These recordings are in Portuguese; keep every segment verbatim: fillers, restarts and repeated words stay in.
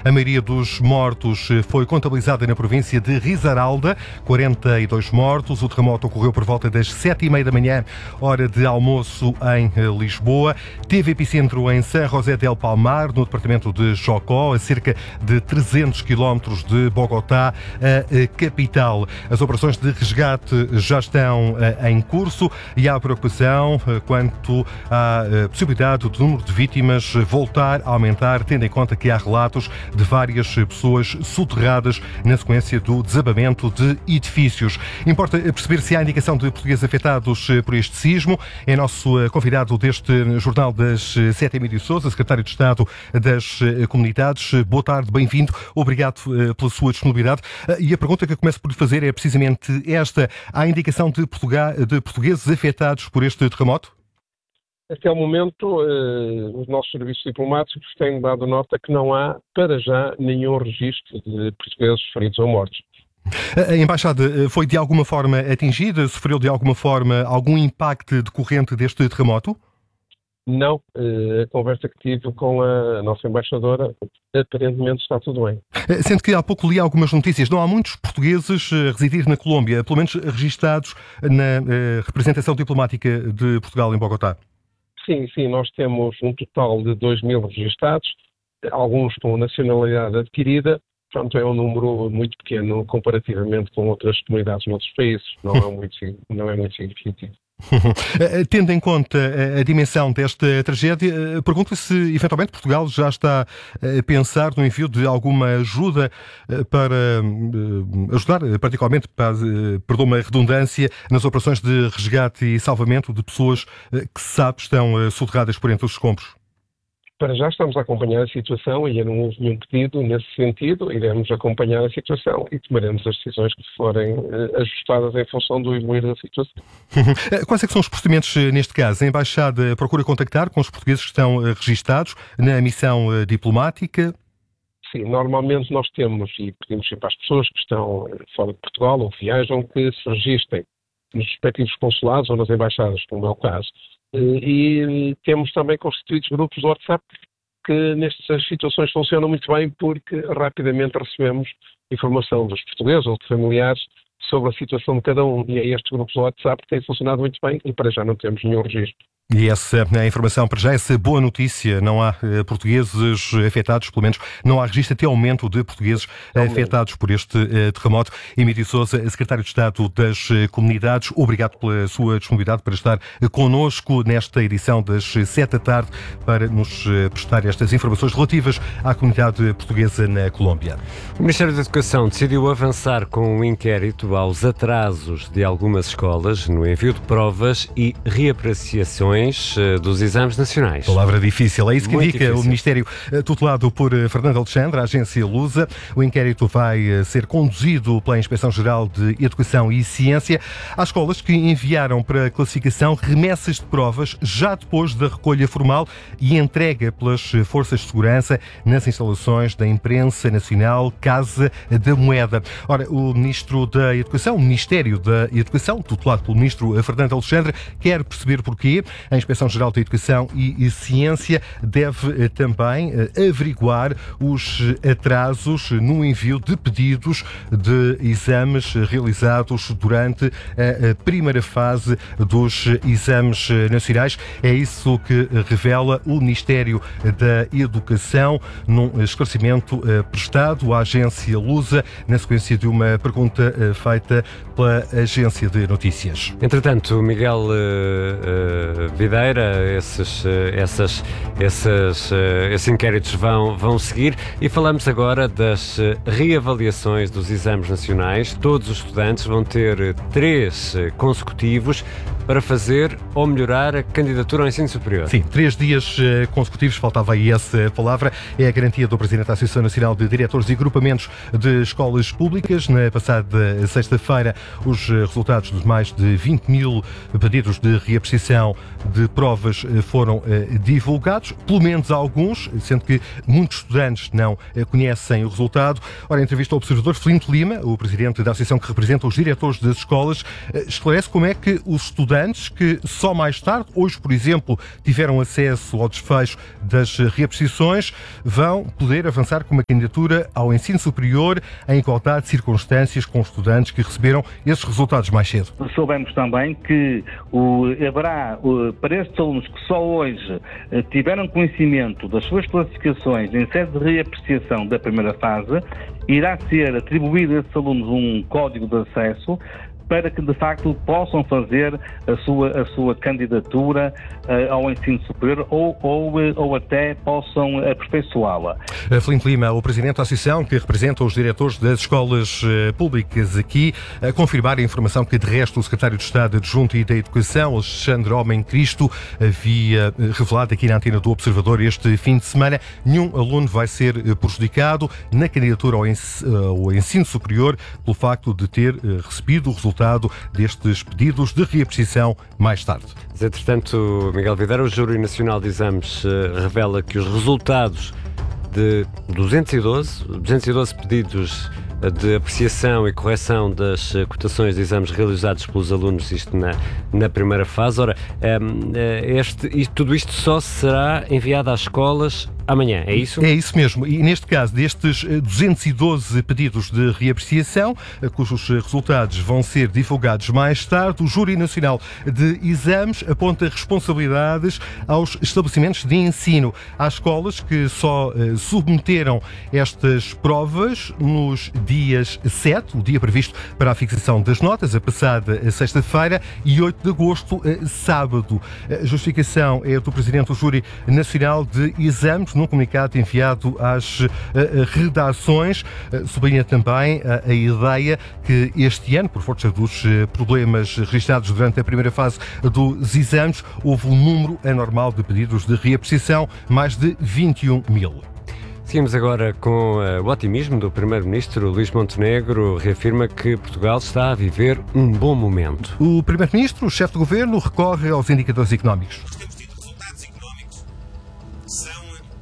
A maioria dos mortos foi contabilizada na província de Risaralda, quarenta e dois mortos. O terremoto ocorreu por volta das sete e meia da manhã, hora de almoço em Lisboa. Teve epicentro em São José del Palmar, no departamento de Chocó, a cerca de trezentos quilómetros de Bogotá, a capital. As operações de resgate já estão em curso e há preocupação quanto à possibilidade do número de vítimas voltar a aumentar, tendo em conta que há relatos de várias pessoas soterradas na sequência do desabamento de edifícios. Importa perceber se há indicação de portugueses afetados por este sismo. É nosso convidado deste Jornal das Sete, Emílio Sousa, secretário de Estado das Comunidades. Boa tarde, bem-vindo. Obrigado pela sua disponibilidade. E a pergunta que eu começo por lhe fazer é precisamente esta. Há indicação de, de portugueses afetados por este terremoto? Até o momento, eh, os nossos serviços diplomáticos têm dado nota que não há, para já, nenhum registro de portugueses feridos ou mortos. A Embaixada foi de alguma forma atingida? Sofreu de alguma forma algum impacto decorrente deste terremoto? Não. Eh, a conversa que tive com a nossa embaixadora, aparentemente está tudo bem. Sendo que há pouco li algumas notícias, não há muitos portugueses a residir na Colômbia, pelo menos registados na eh, representação diplomática de Portugal em Bogotá. Sim, sim, nós temos um total de dois mil registados, alguns com nacionalidade adquirida, portanto é um número muito pequeno comparativamente com outras comunidades noutros países, não é muito, não é muito significativo. Tendo em conta a dimensão desta tragédia, pergunto-lhe se eventualmente Portugal já está a pensar no envio de alguma ajuda para ajudar, particularmente, para, perdão-me a redundância, nas operações de resgate e salvamento de pessoas que se sabe estão soterradas por entre os escombros. Para já estamos a acompanhar a situação e não houve nenhum pedido nesse sentido. Iremos acompanhar a situação e tomaremos as decisões que forem uh, ajustadas em função do evoluir da situação. Quais é que são os procedimentos neste caso? A Embaixada procura contactar com os portugueses que estão registados na missão diplomática? Sim, normalmente nós temos e pedimos sempre às pessoas que estão fora de Portugal ou que viajam que se registrem nos respectivos consulados ou nas embaixadas, como é o caso. E temos também constituídos grupos de WhatsApp que nestas situações funcionam muito bem porque rapidamente recebemos informação dos portugueses ou de familiares sobre a situação de cada um. E é estes grupos de WhatsApp que têm funcionado muito bem e para já não temos nenhum registro. E essa é a informação para já, essa boa notícia, não há uh, portugueses afetados, pelo menos não há registro até aumento de portugueses é afetados por este uh, terremoto. Emílio Sousa, secretário de Estado das Comunidades, obrigado pela sua disponibilidade para estar connosco nesta edição das sete da tarde para nos prestar estas informações relativas à comunidade portuguesa na Colômbia. O Ministério da Educação decidiu avançar com um inquérito aos atrasos de algumas escolas no envio de provas e reapreciações dos exames nacionais. Palavra difícil, é isso que Muito indica difícil. O Ministério, tutelado por Fernando Alexandre, a agência Lusa. O inquérito vai ser conduzido pela Inspeção-Geral de Educação e Ciência às escolas que enviaram para classificação remessas de provas já depois da recolha formal e entrega pelas forças de segurança nas instalações da Imprensa Nacional Casa da Moeda. Ora, o Ministro da Educação, o Ministério da Educação, tutelado pelo Ministro Fernando Alexandre, quer perceber porquê. A Inspeção-Geral de Educação e Ciência deve também averiguar os atrasos no envio de pedidos de exames realizados durante a primeira fase dos exames nacionais. É isso que revela o Ministério da Educação num esclarecimento prestado à agência Lusa na sequência de uma pergunta feita pela agência de notícias. Entretanto, Miguel uh, uh, Videira, esses, uh, essas, essas, uh, esses inquéritos vão, vão seguir e falamos agora das uh, reavaliações dos exames nacionais. Todos os estudantes vão ter uh, três uh, consecutivos para fazer ou melhorar a candidatura ao ensino superior. Sim, três dias uh, consecutivos, faltava aí essa palavra, é a garantia do Presidente da Associação Nacional de Diretores e Agrupamentos de Escolas Públicas. Na passada sexta-feira, os resultados dos mais de vinte mil pedidos de reapreciação de provas foram uh, divulgados, pelo menos alguns, sendo que muitos estudantes não uh, conhecem o resultado. Ora, em entrevista ao Observador, Filipe Lima, o Presidente da Associação que representa os diretores das escolas, uh, esclarece como é que os estudantes estudantes que só mais tarde, hoje, por exemplo, tiveram acesso ao desfecho das reapreciações, vão poder avançar com uma candidatura ao ensino superior em igualdade de circunstâncias com estudantes que receberam esses resultados mais cedo. Soubemos também que o, haverá, o, para estes alunos que só hoje tiveram conhecimento das suas classificações em sede de reapreciação da primeira fase, irá ser atribuído a esses alunos um código de acesso para que, de facto, possam fazer a sua, a sua candidatura uh, ao ensino superior ou, ou, ou até possam aperfeiçoá-la. Filipe Lima, o Presidente da Associação, que representa os diretores das escolas públicas aqui, a confirmar a informação que, de resto, o Secretário de Estado Adjunto e da Educação, Alexandre Homem Cristo, havia revelado aqui na antena do Observador este fim de semana. Nenhum aluno vai ser prejudicado na candidatura ao ensino superior pelo facto de ter recebido o resultado destes pedidos de reapreciação mais tarde. Mas, entretanto, Miguel Videira, o Júri Nacional de Exames revela que os resultados de duzentos e doze pedidos de apreciação e correção das cotações de exames realizados pelos alunos, isto na, na primeira fase. Ora, este, e tudo isto só será enviado às escolas amanhã, é isso? É isso mesmo. E neste caso, destes duzentos e doze pedidos de reapreciação, cujos resultados vão ser divulgados mais tarde, o Júri Nacional de Exames aponta responsabilidades aos estabelecimentos de ensino, às escolas que só uh, submeteram estas provas nos dias sete, o dia previsto para a fixação das notas, a passada sexta-feira, e oito de agosto, uh, sábado. A justificação é do Presidente do Júri Nacional de Exames, num comunicado enviado às uh, redações. Uh, sublinha também uh, a ideia que este ano, por força dos uh, problemas registrados durante a primeira fase dos exames, houve um número anormal de pedidos de reapreciação, mais de vinte e um mil. Seguimos agora com uh, o otimismo do Primeiro-Ministro. Luís Montenegro reafirma que Portugal está a viver um bom momento. O Primeiro-Ministro, o chefe de governo, recorre aos indicadores económicos. Nós temos tido resultados económicos que são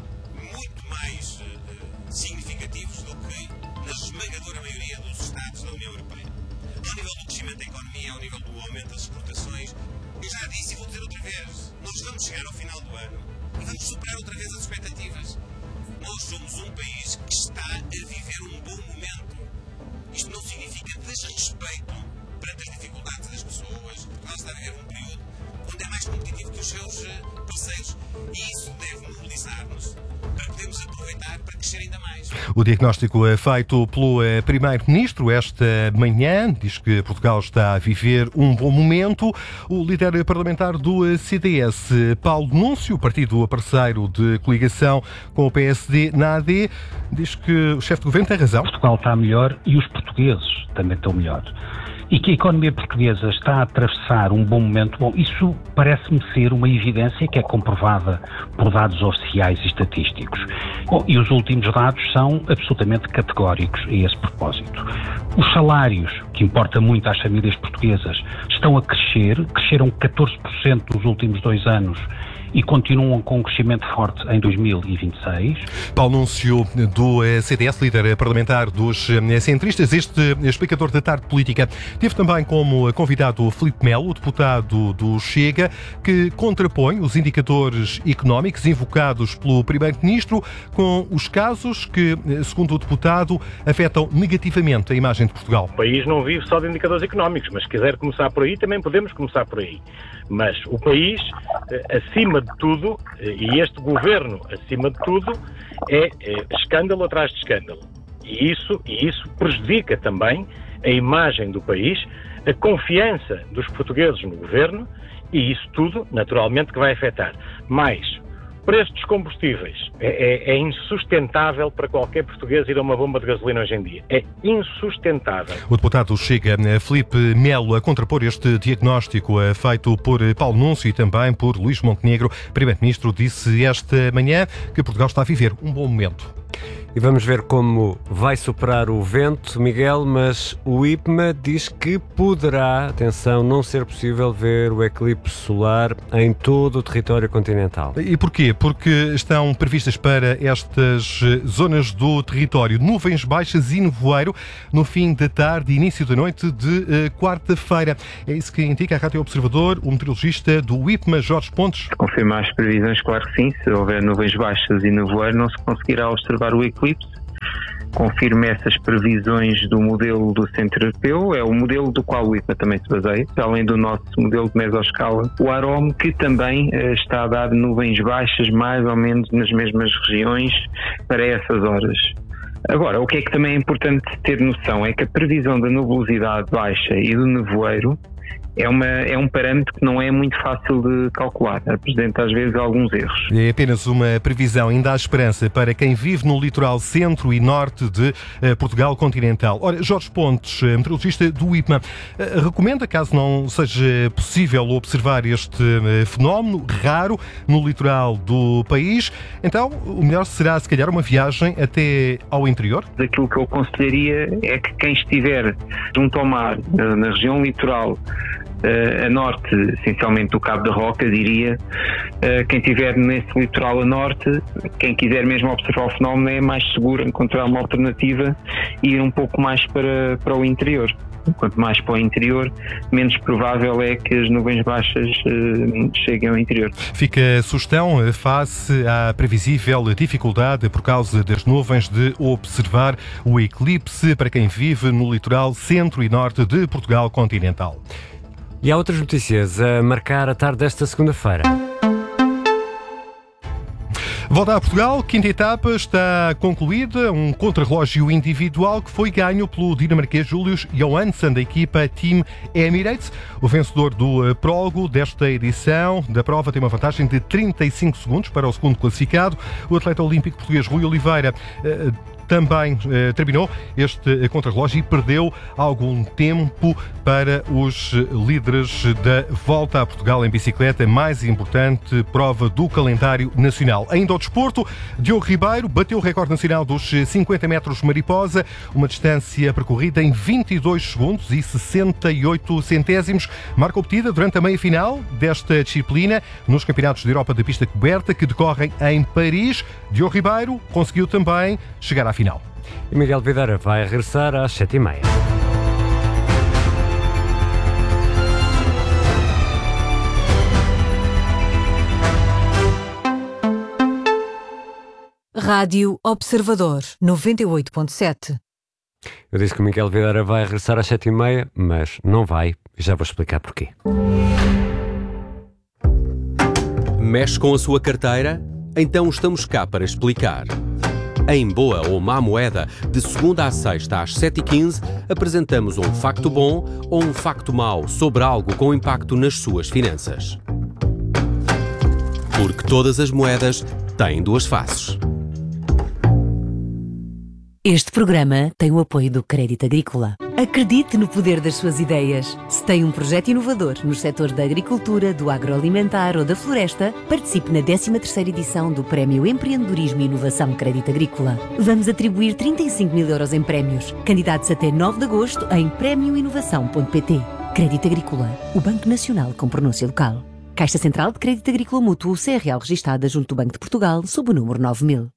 muito mais uh, significativos do que na esmagadora maioria dos Estados da União Europeia. Ao nível do crescimento da economia, ao nível do aumento das exportações, eu já disse e vou dizer outra vez, nós vamos chegar ao final do ano e vamos superar outra vez as expectativas. Nós somos um país que está a viver um bom momento. Isto não significa desrespeito perante as dificuldades das pessoas. Portugal está a viver um período onde é mais competitivo que os seus parceiros e isso deve mobilizar-nos para podermos aproveitar para crescer ainda mais. O diagnóstico é feito pelo Primeiro-Ministro esta manhã. Diz que Portugal está a viver um bom momento. O líder parlamentar do C D S, Paulo Núncio, partido parceiro de coligação com o P S D na A D, diz que o chefe de governo tem razão. Portugal está melhor e os portugueses também estão melhor. E que a economia portuguesa está a atravessar um bom momento, bom, isso parece-me ser uma evidência que é comprovada por dados oficiais e estatísticos. Bom, e os últimos dados são absolutamente categóricos a esse propósito. Os salários, que importa muito às famílias portuguesas, estão a crescer, cresceram catorze por cento nos últimos dois anos e continuam com um crescimento forte em dois mil e vinte e seis. Paulo Núncio, do C D S, líder parlamentar dos centristas, este explicador da tarde política, teve também como convidado o Filipe Melo, deputado do Chega, que contrapõe os indicadores económicos invocados pelo Primeiro-Ministro com os casos que, segundo o deputado, afetam negativamente a imagem de Portugal. O país não vive só de indicadores económicos, mas se quiser começar por aí, também podemos começar por aí. Mas o país, acima de tudo, e este governo, acima de tudo, é, é escândalo atrás de escândalo. E isso, e isso prejudica também a imagem do país, a confiança dos portugueses no governo, e isso tudo, naturalmente, que vai afetar. Mais, o preço dos combustíveis é, é, é insustentável para qualquer português ir a uma bomba de gasolina hoje em dia. É insustentável. O deputado Chega, Filipe Melo, a contrapor este diagnóstico feito por Paulo Núncio e também por Luís Montenegro. Primeiro-Ministro disse esta manhã que Portugal está a viver um bom momento. E vamos ver como vai superar o vento, Miguel, mas o I P M A diz que poderá, atenção, não ser possível ver o eclipse solar em todo o território continental. E porquê? Porque estão previstas para estas zonas do território nuvens baixas e nevoeiro no fim da tarde e início da noite de uh, quarta-feira. É isso que indica a Rádio Observador, o meteorologista do I P M A, Jorge Pontes. Confirmar as previsões, claro que sim. Se houver nuvens baixas e nevoeiro, não se conseguirá observar o eclipse. Confirme essas previsões do modelo do Centro Europeu, é o modelo do qual o I P M A também se baseia, além do nosso modelo de mesoscala, o AROM, que também eh, está a dar nuvens baixas mais ou menos nas mesmas regiões para essas horas. Agora, o que é que também é importante ter noção é que a previsão da nubosidade baixa e do nevoeiro É, uma, é um parâmetro que não é muito fácil de calcular, apresenta às vezes alguns erros. É apenas uma previsão, ainda há esperança para quem vive no litoral centro e norte de uh, Portugal continental. Ora, Jorge Pontes, meteorologista do I P M A, uh, recomenda, caso não seja possível observar este uh, fenómeno raro no litoral do país, então o melhor será se calhar uma viagem até ao interior? Aquilo que eu aconselharia é que quem estiver junto ao mar, uh, na região litoral, Uh, a norte, essencialmente do Cabo da Roca, diria, uh, quem estiver nesse litoral a norte, quem quiser mesmo observar o fenómeno, é mais seguro encontrar uma alternativa e ir um pouco mais para, para o interior. Quanto mais para o interior, menos provável é que as nuvens baixas uh, cheguem ao interior. Fica a sugestão face à previsível dificuldade por causa das nuvens de observar o eclipse para quem vive no litoral centro e norte de Portugal continental. E há outras notícias a marcar a tarde desta segunda-feira. Volta a Portugal, quinta etapa está concluída, um contrarrelógio individual que foi ganho pelo dinamarquês Julius Johansson da equipa Team Emirates. O vencedor do prólogo desta edição da prova tem uma vantagem de trinta e cinco segundos para o segundo classificado. O atleta olímpico português Rui Oliveira também eh, terminou este contrarrelógio e perdeu algum tempo para os líderes da Volta a Portugal em bicicleta, mais importante prova do calendário nacional. Ainda ao desporto, Diogo Ribeiro bateu o recorde nacional dos cinquenta metros mariposa, uma distância percorrida em vinte e dois segundos e sessenta e oito centésimos, marca obtida durante a meia-final desta disciplina nos Campeonatos da Europa da Pista Coberta que decorrem em Paris. Diogo Ribeiro conseguiu também chegar à final. E Miguel Videira vai regressar às sete e meia. Rádio Observador, noventa e oito ponto sete. Eu disse que o Miguel Videira vai regressar às sete e meia, mas não vai. Já vou explicar porquê. Mexe com a sua carteira? Então estamos cá para explicar. Em Boa ou Má Moeda, de segunda à sexta às sete e quinze, apresentamos um facto bom ou um facto mau sobre algo com impacto nas suas finanças. Porque todas as moedas têm duas faces. Este programa tem o apoio do Crédito Agrícola. Acredite no poder das suas ideias. Se tem um projeto inovador nos setores da agricultura, do agroalimentar ou da floresta, participe na décima terceira edição do Prémio Empreendedorismo e Inovação Crédito Agrícola. Vamos atribuir trinta e cinco mil euros em prémios. Candidatos até nove de agosto em prémio inovação ponto pt. Crédito Agrícola, o Banco Nacional com pronúncia local. Caixa Central de Crédito Agrícola Mútuo C R L registada junto do Banco de Portugal sob o número nove mil.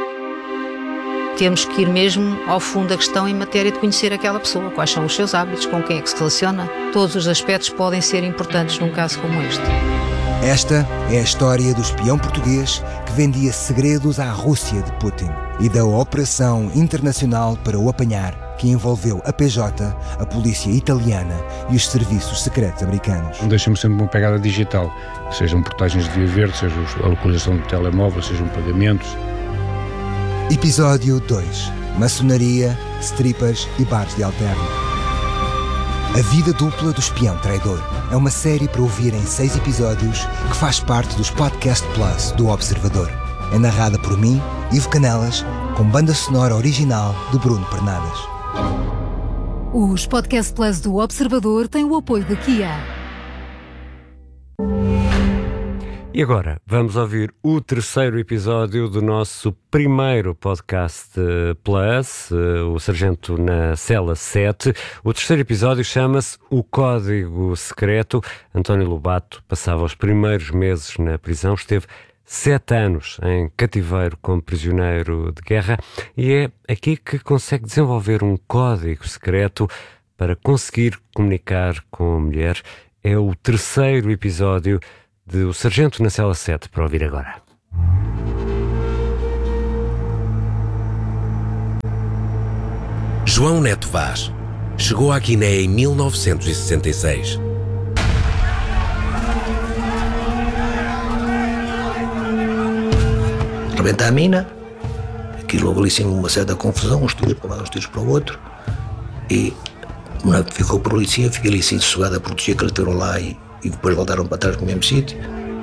Temos que ir mesmo ao fundo da questão em matéria de conhecer aquela pessoa, quais são os seus hábitos, com quem é que se relaciona. Todos os aspectos podem ser importantes num caso como este. Esta é a história do espião português que vendia segredos à Rússia de Putin e da operação internacional para o apanhar, que envolveu a P J, a polícia italiana e os serviços secretos americanos. Deixa-me sempre uma pegada digital, sejam portagens de via verde, seja a localização de telemóvel, sejam pagamentos. Episódio dois. Maçonaria, strippers e bares de alterno. A vida dupla do espião traidor é uma série para ouvir em seis episódios que faz parte dos Podcast Plus do Observador. É narrada por mim, Ivo Canelas, com banda sonora original de Bruno Pernadas. Os Podcast Plus do Observador têm o apoio da Kia. E agora vamos ouvir o terceiro episódio do nosso primeiro podcast Plus, o Sargento na Cela sete. O terceiro episódio chama-se O Código Secreto. António Lobato passava os primeiros meses na prisão, esteve sete anos em cativeiro como prisioneiro de guerra e é aqui que consegue desenvolver um código secreto para conseguir comunicar com a mulher. É o terceiro episódio de O Sargento na Cela sete, para ouvir agora. João Neto Vaz chegou à Guiné em mil novecentos e sessenta e seis. Rebenta a mina, aquilo houve ali sim uma certa confusão, uns tiros para um lado, uns tiros para o outro, e uma ficou por ali sim, fiquei ali sim sossegado a proteger que eles estiveram lá e, e depois voltaram para trás no mesmo sítio.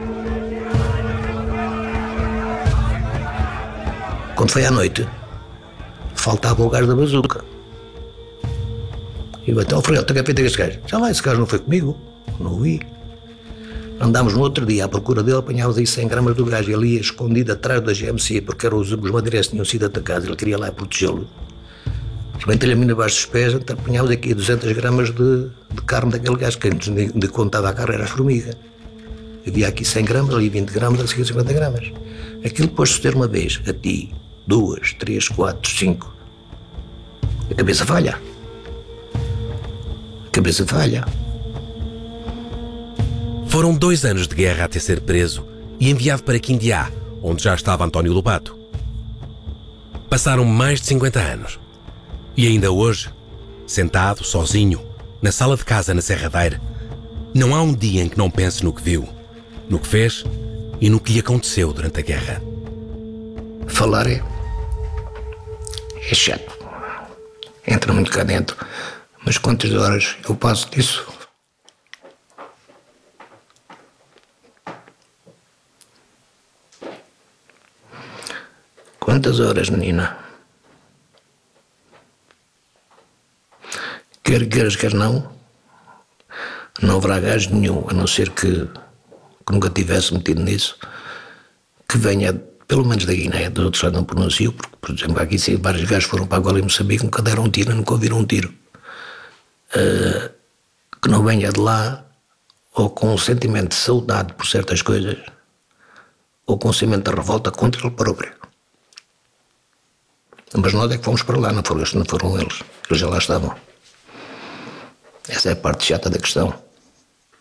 Quando foi à noite, faltava o gajo da bazuca. E eu então, Frei, tem que feito este gajo? Já lá, esse gajo não foi comigo, não o vi. Andámos no outro dia à procura dele, apanhámos aí cem gramas do gajo, ele ia escondido atrás da G M C, porque eram os, os bandeirantes que tinham sido atacados, ele queria lá protegê-lo. Rebentei-lhe a mina abaixo dos pés, então apanhámos aqui duzentas gramas de, de carne daquele gajo, que antes de, de contar a carne era a formiga. Havia aqui cem gramas, ali vinte gramas, ali cinquenta gramas. Aquilo depois-se ter uma vez, a ti, duas, três, quatro, cinco. A cabeça falha. A cabeça falha. Foram dois anos de guerra até ser preso e enviado para Quindiá, onde já estava António Lobato. Passaram mais de cinquenta anos. E ainda hoje, sentado, sozinho, na sala de casa na Serradeira, não há um dia em que não pense no que viu, no que fez e no que lhe aconteceu durante a guerra. Falar é, é chato. Entra muito cá dentro. Mas quantas horas eu passo disso? Quantas horas, menina? Quer queiras, quer não, não haverá gajo nenhum, a não ser que, que nunca tivesse metido nisso, que venha, pelo menos da Guiné, dos outros já não pronuncio, porque, por exemplo, aqui sim, vários gajos foram para Angola e Moçambique, nunca deram um tiro, nunca ouviram um tiro. Uh, que não venha de lá, ou com um sentimento de saudade por certas coisas, ou com um sentimento de revolta contra ele próprio. Mas nós é que fomos para lá, não foram, não foram eles, eles já lá estavam. Essa é a parte chata da questão.